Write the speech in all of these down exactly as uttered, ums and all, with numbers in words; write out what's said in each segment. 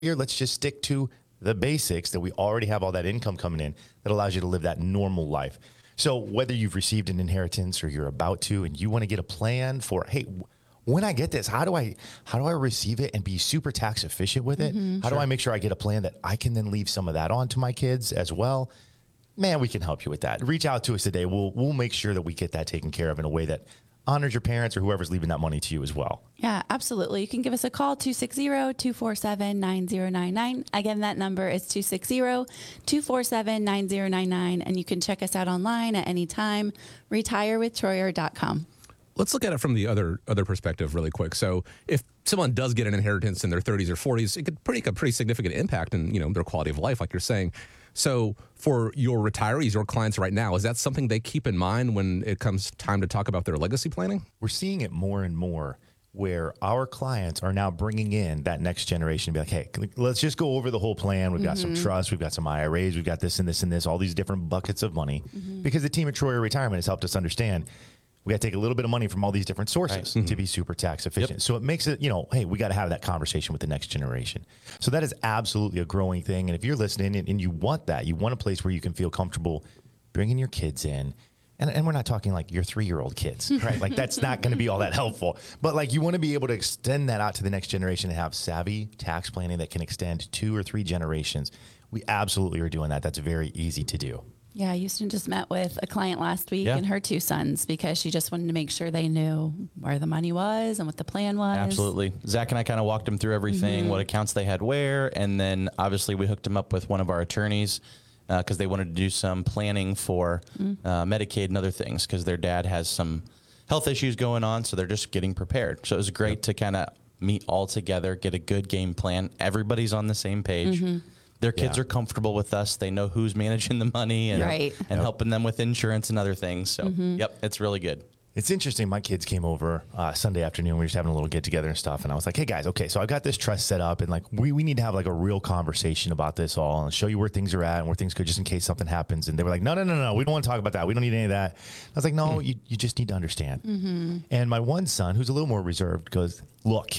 here, let's just stick to the basics that we already have all that income coming in that allows you to live that normal life. So whether you've received an inheritance or you're about to, and you want to get a plan for, hey, when I get this, how do I how do I receive it and be super tax efficient with it? Mm-hmm, how sure. do I make sure I get a plan that I can then leave some of that on to my kids as well? Man, we can help you with that. Reach out to us today. We'll we'll make sure that we get that taken care of in a way that honors your parents or whoever's leaving that money to you as well. Yeah, absolutely. You can give us a call, two six zero, two four seven, nine zero nine nine. Again, that number is two six zero, two four seven, nine zero nine nine. And you can check us out online at any time, retire with troyer dot com. Let's look at it from the other other perspective really quick. So if someone does get an inheritance in their thirties or forties, it could make a pretty significant impact in, you know, their quality of life, like you're saying. So for your retirees or clients right now, is that something they keep in mind when it comes time to talk about their legacy planning? We're seeing it more and more where our clients are now bringing in that next generation to be like, hey, let's just go over the whole plan. We've got Mm-hmm. some trust. We've got some I R As. We've got this and this and this, all these different buckets of money. Mm-hmm. Because the team at Troyer Retirement has helped us understand we got to take a little bit of money from all these different sources Right. to be super tax efficient. Yep. So it makes it, you know, hey, we got to have that conversation with the next generation. So that is absolutely a growing thing. And if you're listening and, and you want that, you want a place where you can feel comfortable bringing your kids in. And, and we're not talking like your three-year-old kids, right? Like that's not going to be all that helpful. But like you want to be able to extend that out to the next generation and have savvy tax planning that can extend two or three generations. We absolutely are doing that. That's very easy to do. Yeah, Houston just met with a client last week Yeah. and her two sons because she just wanted to make sure they knew where the money was and what the plan was. Absolutely. Zach and I kind of walked them through everything, what accounts they had where, and then obviously we hooked them up with one of our attorneys because uh, they wanted to do some planning for uh, Medicaid and other things because their dad has some health issues going on, so they're just getting prepared. So it was great yep. to kind of meet all together, get a good game plan. Everybody's on the same page. Mm-hmm. Their kids Yeah. are comfortable with us. They know who's managing the money and, Right. and Yep. helping them with insurance and other things. So, Mm-hmm. yep, it's really good. It's interesting. My kids came over uh, Sunday afternoon. We were just having a little get together and stuff. And I was like, hey guys, okay, so I got this trust set up and like, we, we need to have like a real conversation about this all and show you where things are at and where things could just in case something happens. And they were like, no, no, no, no, we don't want to talk about that. We don't need any of that. I was like, no, you, you just need to understand. Mm-hmm. And my one son, who's a little more reserved, goes, look,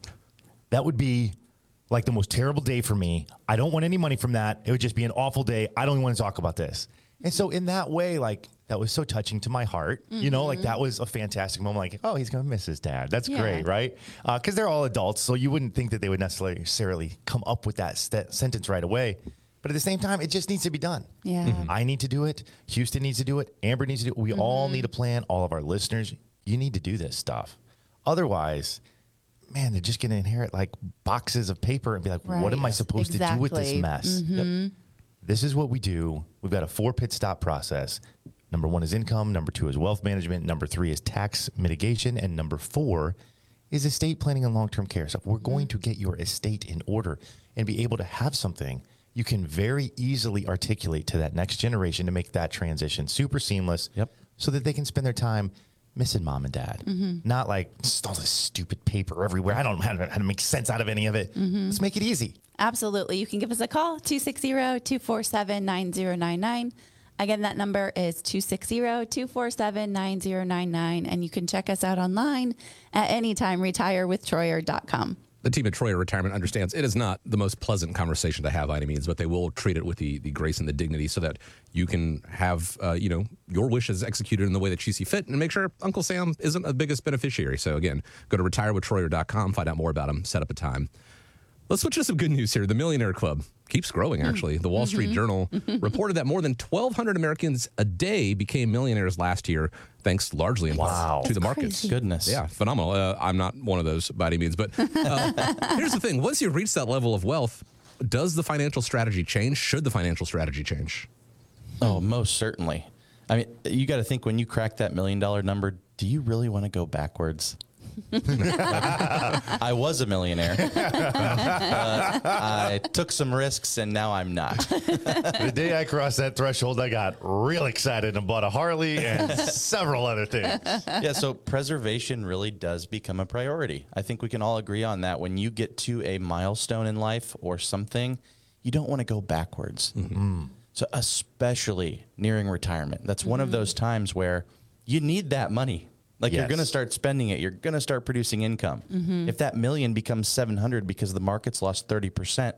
that would be like the most terrible day for me. I don't want any money from that. It would just be an awful day. I don't even want to talk about this. And so in that way, like that was so touching to my heart, mm-hmm. you know, like that was a fantastic moment. Like, oh, he's going to miss his dad. That's Yeah. great. Right. Uh, Cause they're all adults. So you wouldn't think that they would necessarily come up with that st- sentence right away. But at the same time, it just needs to be done. Yeah. Mm-hmm. I need to do it. Houston needs to do it. Amber needs to do it. We mm-hmm. all need a plan. All of our listeners, you need to do this stuff. Otherwise, man, they're just going to inherit like boxes of paper and be like, Right. what am I supposed to do with this Exactly. mess? Mm-hmm. Yep. This is what we do. We've got a four pit stop process. Number one is income. Number two is wealth management. Number three is tax mitigation. And number four is estate planning and long-term care. So we're going to get your estate in order and be able to have something you can very easily articulate to that next generation to make that transition super seamless. Yep. So that they can spend their time missing mom and dad. Mm-hmm. Not like just all this stupid paper everywhere. I don't know how to, how to make sense out of any of it. Mm-hmm. Let's make it easy. Absolutely. You can give us a call, two six zero, two four seven, nine zero nine nine. Again, that number is two six zero, two four seven, nine zero nine nine. And you can check us out online at anytime, retire with troyer dot com. The team at Troyer Retirement understands it is not the most pleasant conversation to have by any means, but they will treat it with the, the grace and the dignity so that you can have, uh, you know, your wishes executed in the way that you see fit and make sure Uncle Sam isn't the biggest beneficiary. So again, go to retire with troyer dot com, find out more about him, set up a time. Let's switch to some good news here. The Millionaire Club keeps growing, actually. The Wall Street Journal reported that more than twelve hundred Americans a day became millionaires last year, thanks largely in part Wow. to the That's markets. crazy. Goodness. Yeah, phenomenal. Uh, I'm not one of those by any means, but uh, here's the thing. Once you reach that level of wealth, does the financial strategy change? Should the financial strategy change? Oh, most certainly. I mean, you got to think when you crack that million dollar number, do you really want to go backwards? I was a millionaire. uh, I took some risks and now I'm not. The day I crossed that threshold, I got real excited and bought a Harley and several other things. Yeah, so preservation really does become a priority. I think we can all agree on that. When you get to a milestone in life or something, you don't want to go backwards. Mm-hmm. So especially nearing retirement, that's mm-hmm. one of those times where you need that money. Like you're Yes. going to start spending it. You're going to start producing income. If that million becomes seven hundred because the market's lost thirty percent,